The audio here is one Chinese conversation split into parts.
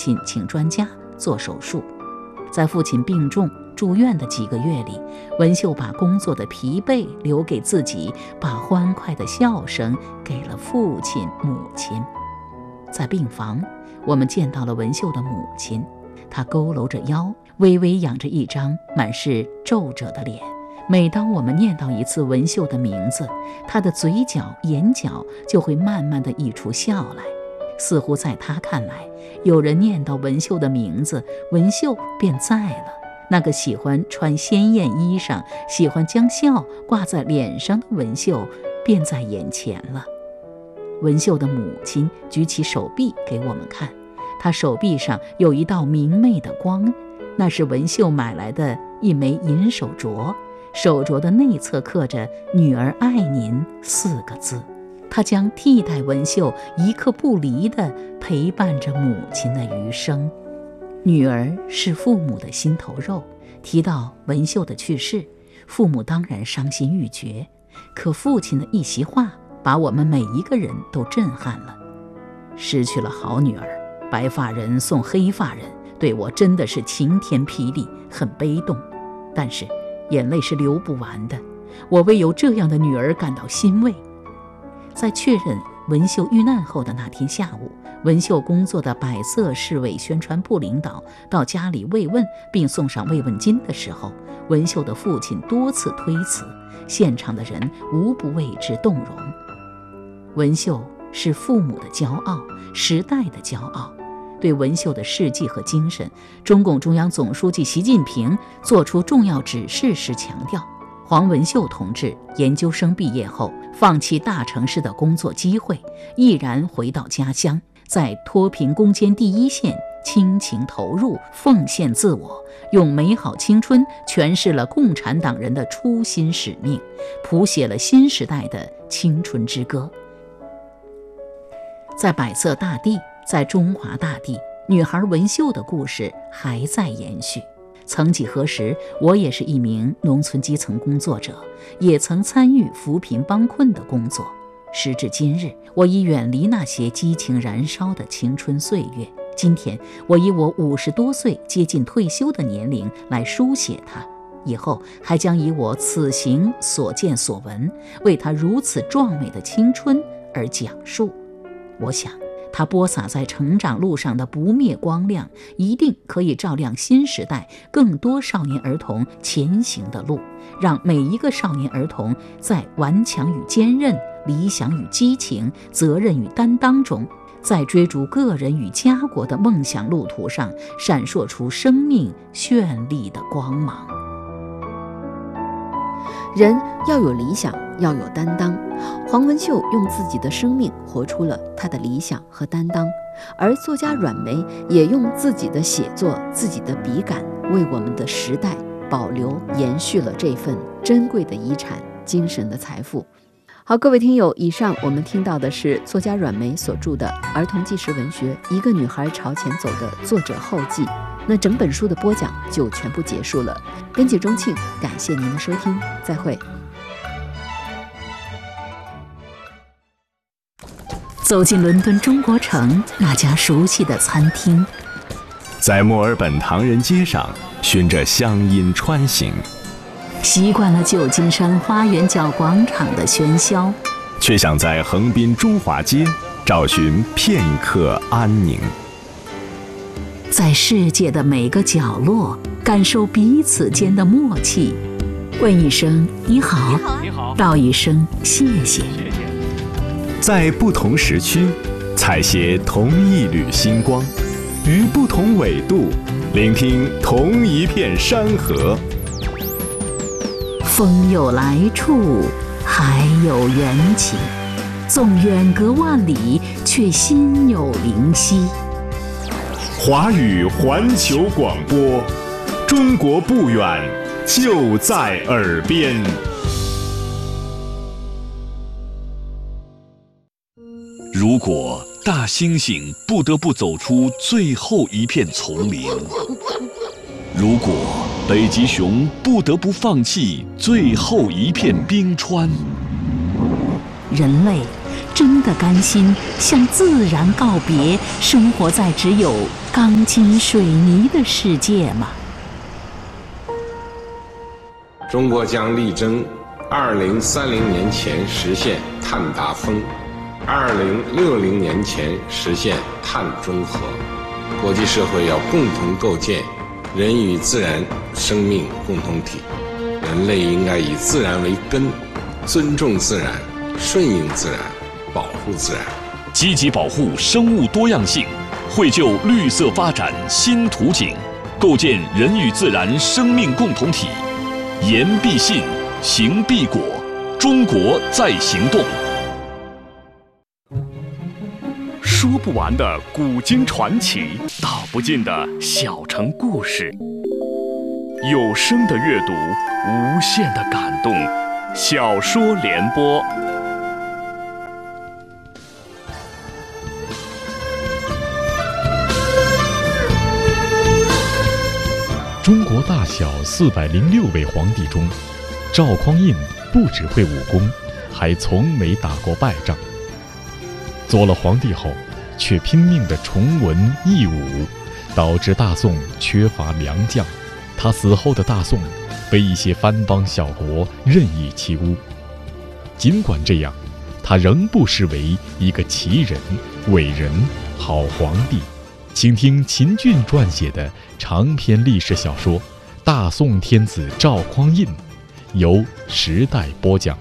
亲请专家做手术。在父亲病重住院的几个月里，文秀把工作的疲惫留给自己，把欢快的笑声给了父亲母亲。在病房，我们见到了文秀的母亲，她佝偻着腰，微微仰着一张满是皱褶的脸。每当我们念叨一次文秀的名字，她的嘴角眼角就会慢慢地溢出笑来，似乎在她看来，有人念叨文秀的名字，文秀便在了。那个喜欢穿鲜艳衣裳，喜欢将笑挂在脸上的文秀便在眼前了。文秀的母亲举起手臂给我们看，她手臂上有一道明媚的光，那是文秀买来的一枚银手镯，手镯的内侧刻着“女儿爱您”4个字。她将替代文秀一刻不离地陪伴着母亲的余生。女儿是父母的心头肉，提到文秀的去世，父母当然伤心欲绝，可父亲的一席话把我们每一个人都震撼了。失去了好女儿，白发人送黑发人，对我真的是晴天霹雳，很悲动。但是眼泪是流不完的，我为有这样的女儿感到欣慰。在确认文秀遇难后的那天下午，文秀工作的百色市委宣传部领导到家里慰问并送上慰问金的时候，文秀的父亲多次推辞，现场的人无不为之动容。文秀是父母的骄傲，时代的骄傲。对文秀的事迹和精神，中共中央总书记习近平作出重要指示时强调，黄文秀同志研究生毕业后放弃大城市的工作机会，毅然回到家乡，在脱贫攻坚第一线倾情投入，奉献自我，用美好青春诠释了共产党人的初心使命，谱写了新时代的青春之歌。在百色大地，在中华大地，女孩文秀的故事还在延续。曾几何时，我也是一名农村基层工作者，也曾参与扶贫帮困的工作。时至今日，我已远离那些激情燃烧的青春岁月。今天，我以我50多岁接近退休的年龄来书写它，以后还将以我此行所见所闻，为它如此壮美的青春而讲述。我想，它播撒在成长路上的不灭光亮，一定可以照亮新时代更多少年儿童前行的路，让每一个少年儿童在顽强与坚韧、理想与激情、责任与担当中，在追逐个人与家国的梦想路途上闪烁出生命绚丽的光芒。 人要有理想，要有担当。黄文秀用自己的生命活出了他的理想和担当，而作家阮梅也用自己的写作、自己的笔感，为我们的时代保留、延续了这份珍贵的遗产、精神的财富。好，各位听友，以上我们听到的是作家阮梅所著的儿童纪实文学《一个女孩朝前走》的作者后记。那整本书的播讲就全部结束了。编辑钟庆，感谢您的收听，再会。 走进伦敦中国城那家熟悉的餐厅， 在墨尔本唐人街上循着乡音穿行， 习惯了旧金山花园角广场的喧嚣， 却想在横滨中华街找寻片刻安宁。 在世界的每个角落感受彼此间的默契，问一声你好，道一声谢谢。 在不同时区采撷同一缕星光，于不同纬度聆听同一片山河。 风有来处，海有缘起，纵远隔万里，却心有灵犀。 华语环球广播，中国不远，就在耳边。 如果大猩猩不得不走出最后一片丛林，如果北极熊不得不放弃最后一片冰川， 人类真的甘心向自然告别，生活在只有钢筋水泥的世界吗？ 中国将力争2030年前实现碳达峰，2060年前实现碳中和。国际社会要共同构建人与自然生命共同体，人类应该以自然为根，尊重自然，顺应自然，保护自然， 积极保护生物多样性，绘就绿色发展新图景，构建人与自然生命共同体。言必信，行必果，中国在行动。 说不完的古今传奇，道不尽的小城故事，有声的阅读，无限的感动。小说联播。 中国大小406位皇帝中，赵匡胤不只会武功，还从没打过败仗。做了皇帝后，却拼命地崇文抑武，导致大宋缺乏良将。他死后的大宋被一些藩邦小国任意欺污。尽管这样，他仍不失为一个奇人、伟人、好皇帝。请听秦俊撰写的长篇历史小说《大宋天子赵匡胤》，由时代播讲。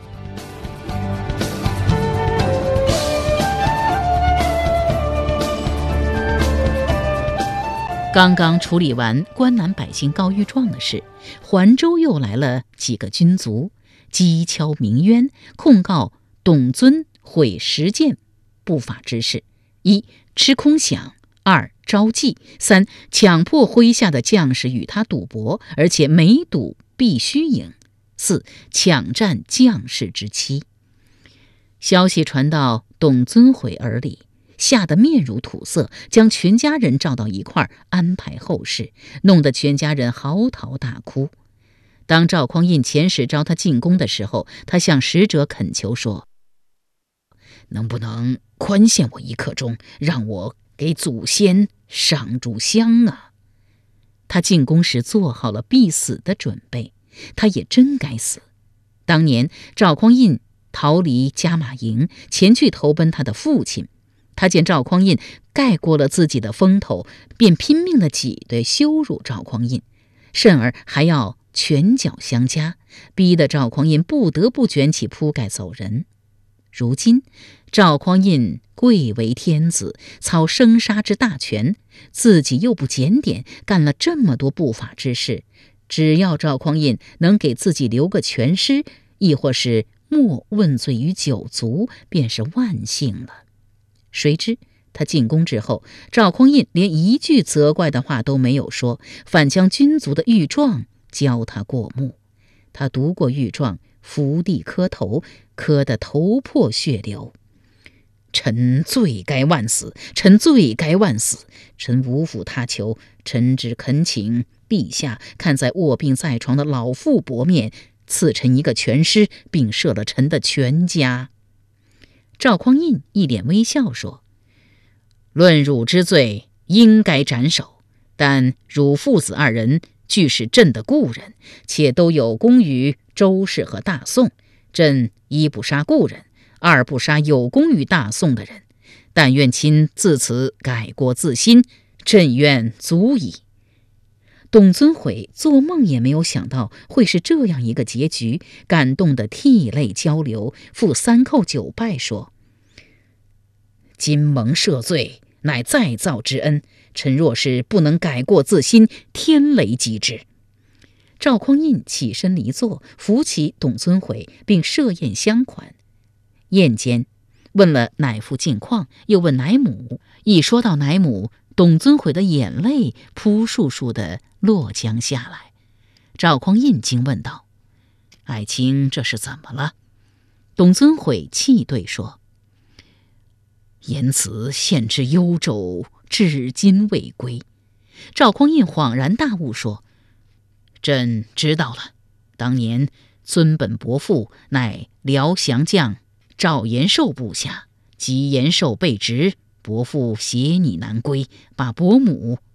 刚刚处理完关南百姓告御状的事，环州又来了几个军卒，讥诮鸣冤，控告董遵毁10件不法之事：一、吃空饷；二、招妓；三、强迫麾下的将士与他赌博，而且每赌必须赢；四、抢占将士之妻。消息传到董遵毁耳里，吓得面如土色，将全家人召到一块儿安排后事，弄得全家人嚎啕大哭。当赵匡胤遣使召他进宫的时候，他向使者恳求说：能不能宽限我1刻钟，让我给祖先上炷香啊？他进宫时做好了必死的准备，他也真该死。当年赵匡胤逃离加马营，前去投奔他的父亲，他见赵匡胤盖过了自己的风头，便拼命地挤兑羞辱赵匡胤，甚而还要拳脚相加，逼得赵匡胤不得不卷起铺盖走人。如今赵匡胤贵为天子，操生杀之大权，自己又不检点，干了这么多不法之事，只要赵匡胤能给自己留个全尸，亦或是莫问罪于九族，便是万幸了。谁知他进宫之后，赵匡胤连一句责怪的话都没有说，反将军卒的御状交他过目。他读过御状，伏地磕头，磕得头破血流。臣罪该万死，臣罪该万死，臣无负他求，臣只恳请陛下看在卧病在床的老父薄面，赐臣一个全尸，并赦了臣的全家。赵匡胤一脸微笑说：论汝之罪，应该斩首，但汝父子2人俱是朕的故人，且都有功于周氏和大宋，朕一不杀故人，二不杀有功于大宋的人，但愿卿自此改过自新，朕愿足矣。董遵毁做梦也没有想到会是这样一个结局，感动得涕泪交流，负3叩9拜说：今蒙赦罪，乃再造之恩，臣若是不能改过自新，天雷击之。赵匡胤起身离座，扶起董遵毁，并设宴相款。宴间问了乃父近况，又问乃母。一说到乃母，董遵毁的眼泪扑簌簌地落将下来。赵匡胤惊问道：爱卿这是怎么了？董遵毁泣对说：言辞献至幽州，至今未归。赵匡胤恍然大悟说：朕知道了，当年尊本伯父乃辽降将赵延寿部下及延寿被执，伯父携你南归，把伯母